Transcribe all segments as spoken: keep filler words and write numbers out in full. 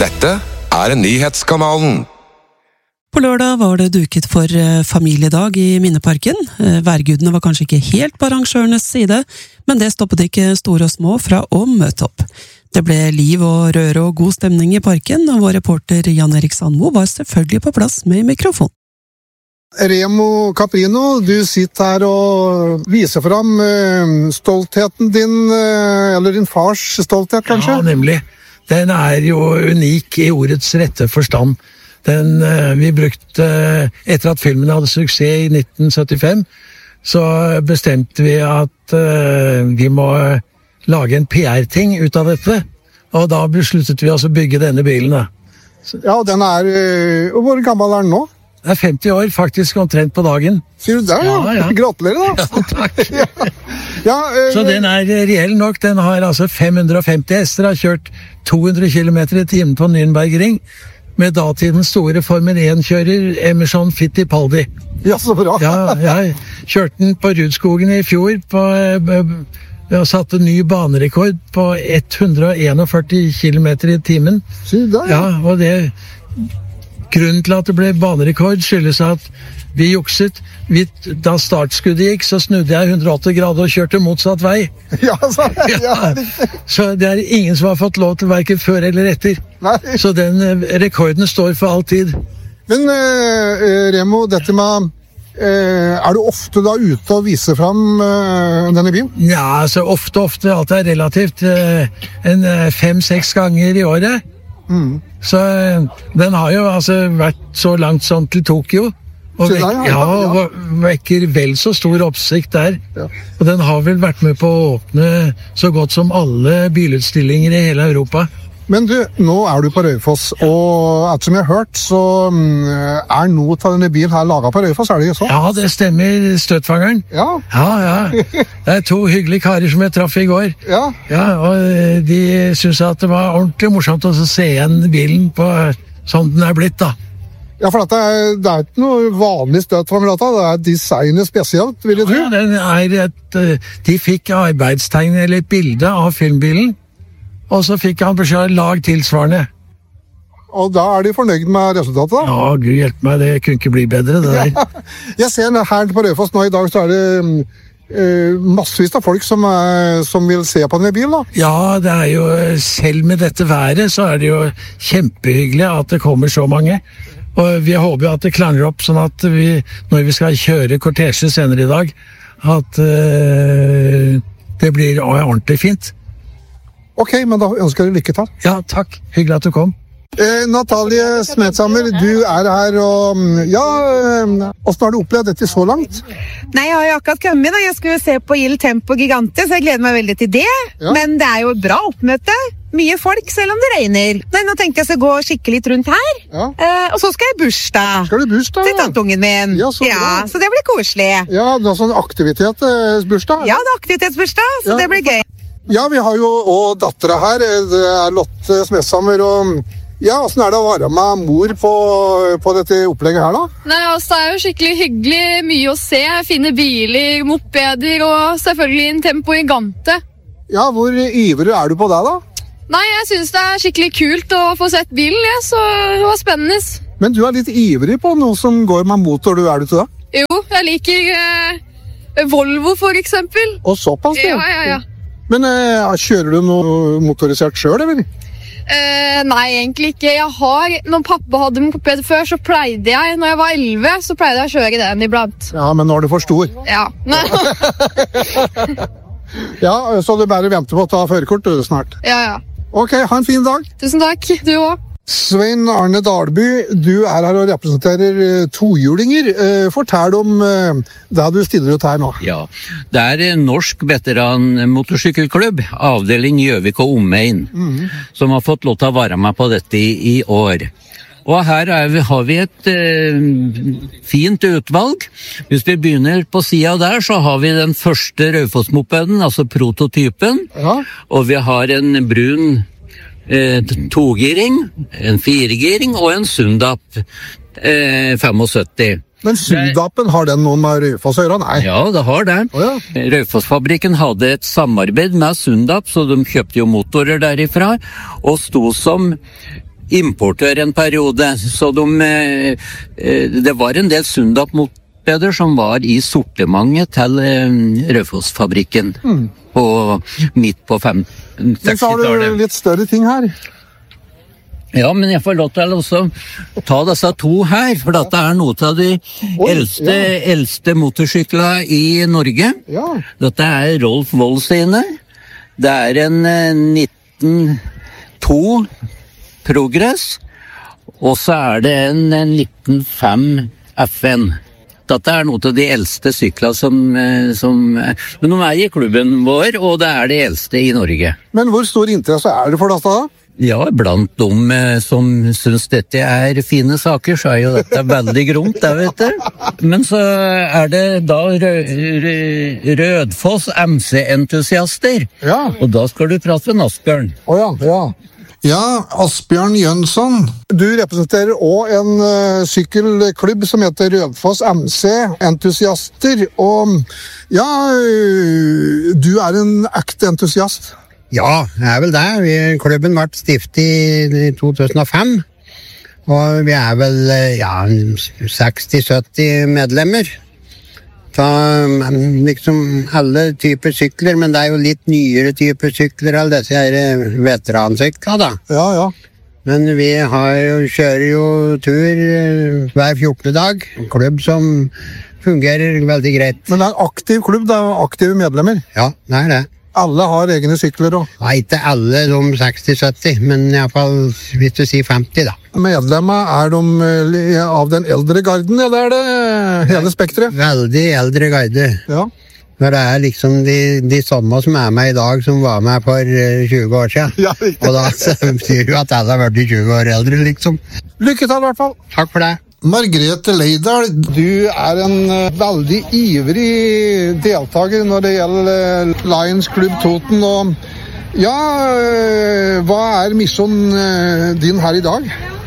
Dette er Nyhetskanalen. På lørdag var det duket for familiedag i Minneparken. Værgudene var kanskje ikke helt på arrangørenes side, men det stoppet ikke store og små fra å møte opp. Det ble liv og røre og god stemning i parken, og vår reporter Jan Erik Sandmo var selvfølgelig på plass med mikrofon. Remo Caprino, du sitter her og viser fram stoltheten din, eller din fars stolthet kanskje? Ja, nemlig. Den er jo unik i ordets rette forstand. Den, vi brukte, etter at filmen hadde suksess i nitten syttifem, så bestemte vi at uh, vi må lage en P R-ting ut av dette, og da besluttet vi altså å bygge denne bilen. Da. Ja, den er, uh, hvor gammel er den nå? Det er femti år, faktisk omtrent på dagen. Sier du det, ja? ja, ja. Gratulerer da! Ja, takk. ja. Ja, uh, så den er reell nok, den har altså fem hundre og femti hester, har kjørt to hundre kilometer i timen på Nürnbergring, med datidens store Formel én-kjører Emerson Fittipaldi. Ja, så bra. ja, jeg kjørte den på Rudskogen i fjor, på, og satte ny banerekord på hundre og enogførti kilometer i timen. Så der, ja. ja, og det, grunnen til at det ble banerekord skyldes at vi jukset. Vi, da startskuddet gikk, så snudde jeg hundre og åtti grader og kjørte motsatt vei. Ja, så, ja, ja. Så det er ingen som har fått lov til hverken før eller etter. Nei. Så den rekorden står for all tid. Men uh, Remo, dette med uh, er du ofte da ute og viser fram uh, denne bilen? Ja, altså ofte, ofte, alt er relativt. Uh, en uh, fem-seks ganger i året. Mm. Så uh, den har jo altså vært så langt sånn til Tokyo. Og vek, der, ja, ja, og vekker vel så stor oppsikt der. Ja. Og den har vel vært med på å åpne så godt som alle bilutstillinger i hele Europa. Men du, nå er du på Raufoss, og ettersom jeg har hørt, så er noe av denne bilen her laget på Raufoss, er det ikke så? Ja, det stemmer, støtfangeren. Ja. Ja, ja. Det er to hyggelige karer som jeg traff i går. Ja. Ja, og de synes at det var ordentlig morsomt å se igjen bilen på sånn den er blitt da. Ja, for det er, det er ikke noe vanlig støtfangerdata, det er designet spesielt, vil jeg tro. Ja, den er et, de fikk arbeidstegn eller et bilde av filmbilen, og så fikk han beskjed lag tilsvarende. Og da er de fornøyd med resultatet da? Ja, Gud hjelp meg, det kunne ikke bli bedre det der. Ja, jeg ser her på Raufoss nå i dag, så er det uh, massevis av folk som, er, som vil se på denne bilen da. Ja, det er jo, selv med dette været, så er det jo kjempehyggelig at det kommer så mange. Og vi håper at det klarer opp, sånn at vi, når vi skal kjøre kortesje senere i dag, at uh, det blir ordentlig fint. Ok, men da ønsker jeg lykke til. Ja, takk. Hyggelig at du kom. Eh, Natalie Smedshammer, du er her, og ja, hvordan har du opplevd dette så langt? Nei, jeg har jo akkurat kommet da. Jeg skulle se på Il Tempo Gigante, så jeg gleder meg veldig til det. Ja. Men det er jo et bra oppmøte. Mye folk, selv om det regner. Nei, nå tenkte jeg skal gå skikkelig rundt her. Ja. Eh, og så skal jeg bursdag. Skal du bursdag? Til tanteungen min. Ja, så, ja, så det blir koselig. Ja, det er sånn aktivitetsbursdag. Ja, det er aktivitetsbursdag, så ja. Det blir gøy. Ja, vi har jo også datteren her, det er Lotte Smedshammer, og ja, hvordan er det å være med mor på, på dette opplegget her da? Nei, altså det er jo skikkelig hyggelig, mye å se, fine biler, mopeder og selvfølgelig en Tempo Gigante. Ja, hvor ivrig er du på det da? Nei, jeg synes det er skikkelig kult å få sett bilen, ja, så det var spennende. Men du er litt ivrig på noe som går med motor, du er du til det? Jo, jeg liker eh, Volvo for eksempel. Og såpass det? Ja, ja, ja. Men eh, kjører du noe motorisert selv, eller? Eh, nei, egentlig ikke. Jeg har, når pappa hadde moped før, så pleide jeg, når jeg var elleve, så pleide jeg å kjøre den iblant. Ja, men nå er du for stor. Ja. Ja, så du bare venter på å ta førerkort snart. Ja, ja. Ok, ha en fin dag. Tusen takk, du også. Svein Arne Dalby, du er her og representerer uh, tohjulinger. Uh, fortell om uh, det du stiller ut her nå. Ja, det er en norsk veteranmotorsykkelklubb, avdeling Gjøvik og omegn, mm. som har fått lov til å være med på dette i, i år. Og her er vi, har vi et uh, fint utvalg. Hvis vi begynner på siden der, så har vi den første Raufoss-mopeden, altså prototypen, ja. Og vi har en brun Eh, togiring, en firegiring og en Sundap eh, syttifem. Men Sundapen, har den noen med Raufoss å gjøre? Nei. Ja, det har det. Oh, ja. Raufoss-fabrikken hadde et samarbeid med Sundap, så de kjøpte jo motorer derifra, og sto som importør en periode, så de, det var en del Sundap-mopeder som var i sortimentet til Raufoss-fabrikken mm. på, midt på sekstitallet. Men så har du litt større ting her. Ja, men jeg får lov til å ta disse to her, for dette er noe av de Oi, eldste, ja. eldste motorsyklene i Norge. Ja. Dette er Rolf Wold sine. Det er en nitten to Progress, og så er det en nitten fem F N. Dette er noe av de eldste syklene som, som men de er i klubben vår, og det er de eldste i Norge. Men hvor stor interesse er det for dette da? Ja, blant de som synes dette er fine saker, så er jo dette veldig gromt, det vet du. Men så er det da Rødfoss M C-entusiaster, ja. Og da skal du prate med Asbjørn. Å ja, ja. Ja, Asbjørn Jønsson. Du representerer også en uh, sykkelklubb som heter Rødfoss M C-entusiaster, og ja, uh, du er en ekte entusiast. Ja, det er vel det. Vi, klubben ble stiftet i to tusen og fem, og vi er vel ja, seksti til sytti medlemmer. Så liksom alle typer sykler, men det er jo litt nyere typer sykler, alle disse her veteransykler da. Ja, ja. Men vi har jo, kjører jo tur hver fjortende dag, en klubb som fungerer veldig greit. Men det er en aktiv klubb, det er aktive medlemmer? Ja, det er det. Alle har egne sykler også? Nei, ikke alle de seksti til sytti, men i hvert fall hvis du sier femti da. Medlemmer, er de av den eldre garden, eller er det hele spektret? Veldig eldre garde. Ja. For det er liksom de, de samme som er med i dag, som var med for tjue år siden. Ja, riktig. Og da betyr jo at alle har vært tjue år eldre, liksom. Lykke til i hvert fall. Takk for det. Margrethe Leidal, du er en uh, veldig ivrig deltaker når det gjelder uh, Lions Club Toten, og ja, uh, hva er misjonen uh, din her i dag?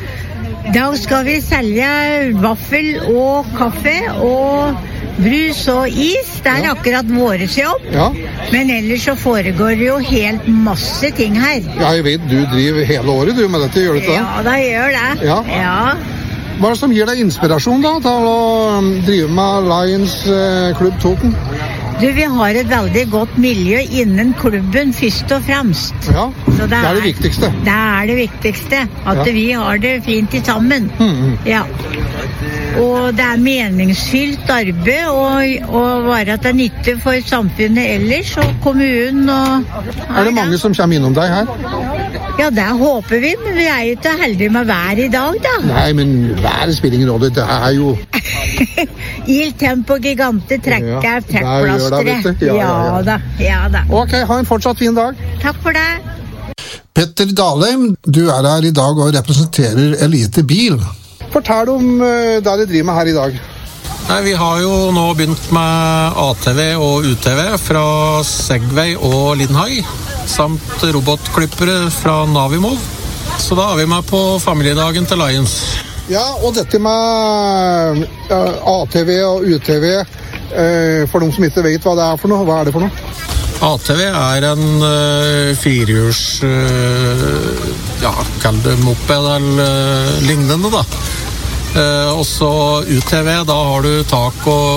Da skal vi selge vaffel og kaffe og brus og is. Det er ja. akkurat våres jobb, ja. Men ellers så foregår det jo helt masse ting her. Ja, jeg vet, du driver hele året du med dette, gjør du ikke det? Ja, da gjør det. Ja. ja. Hva er det som gir deg inspirasjon da, til å drive med Lions Club Toten? Du, vi har et veldig godt miljø innen klubben, først og fremst. Ja, det, det er det viktigste. Det er det viktigste, at ja. vi har det fint i sammen. Mm-hmm. Ja. Og det er meningsfylt arbeid, og, og være til nytte for samfunnet ellers, og kommunen. Og, er det mange som kommer innom deg her? Ja, det håper vi, men vi er jo ikke heldige med vær i dag, da. Nei, men været spiller ingen rolle, det er jo... Il Tempo Gigante trekker ja, trekkplasteret. Ja, ja, ja. ja da, ja da. Ok, ha en fortsatt fin dag. Takk for det. Petter Dalheim, du er her i dag og representerer Elite Bil. Fortell om uh, det du driver med her i dag. Nei, vi har jo nå begynt med A T V og U T V fra Segway og Lindhai, samt robotklippere fra Navimov. Så da er vi med på familiedagen til Lions. Ja, og dette med uh, A T V og U T V, uh, for de som ikke vet hva det er for noe, hva er det for noe? A T V er en uh, firehjuls, uh, ja, kall det moped eller uh, lignende da. Uh, og så U T V, da har du tak og